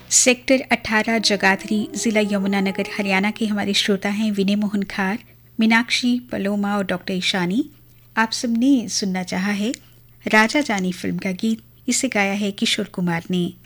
Sector 18 Jagadhri, जिला यमुनानगर, हरियाणा के हमारे श्रोता हैं विनय मोहन खार, मीनाक्षी, पलोमा और डॉक्टर ईशानी। आप सबने सुनना चाहा है राजा जानी फिल्म का गीत। इसे गाया है किशोर कुमार ने।